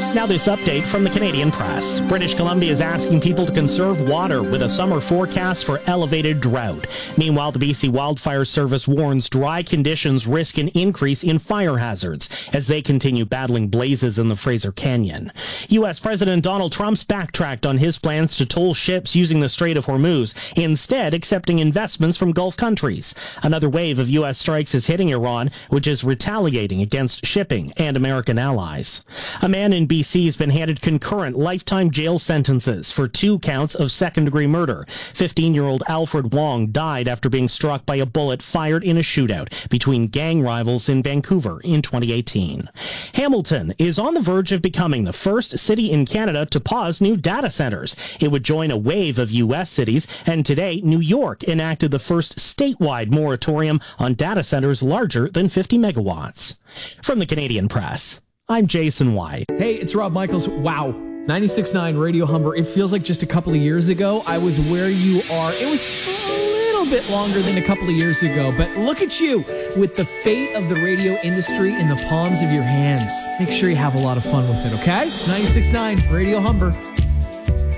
Now this update from the Canadian Press. British Columbia is asking people to conserve water with a summer forecast for elevated drought. Meanwhile, the BC Wildfire Service warns dry conditions risk an increase in fire hazards as they continue battling blazes in the Fraser Canyon. U.S. President Donald Trump's backtracked on his plans to toll ships using the Strait of Hormuz, instead accepting investments from Gulf countries. Another wave of U.S. strikes is hitting Iran, which is retaliating against shipping and American allies. A man in BC has been handed concurrent lifetime jail sentences for 2 counts of second-degree murder. 15-year-old Alfred Wong died after being struck by a bullet fired in a shootout between gang rivals in Vancouver in 2018. Hamilton is on the verge of becoming the first city in Canada to pause new data centers. It would join a wave of U.S. cities, and today New York enacted the first statewide moratorium on data centers larger than 50 megawatts. From the Canadian Press, I'm Jason White. Hey, it's Rob Michaels. Wow. 96.9 Radio Humber. It feels like just a couple of years ago I was where you are. It was a little bit longer than a couple of years ago, but look at you with the fate of the radio industry in the palms of your hands. Make sure you have a lot of fun with it, okay? It's 96.9 Radio Humber.